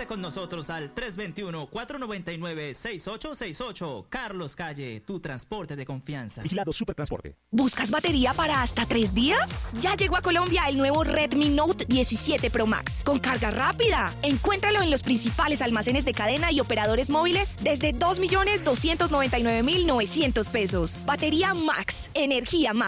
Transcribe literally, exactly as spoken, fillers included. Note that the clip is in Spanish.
con nosotros al tres dos uno, cuatro nueve nueve, seis ocho seis ocho. Carlos Calle, tu transporte de confianza. Vigilado Supertransporte. ¿Buscas batería para hasta tres días? Ya llegó a Colombia el nuevo Redmi Note diecisiete Pro Max con carga rápida. Encuéntralo en los principales almacenes de cadena y operadores móviles desde dos millones doscientos noventa y nueve mil novecientos pesos. Batería Max, energía más.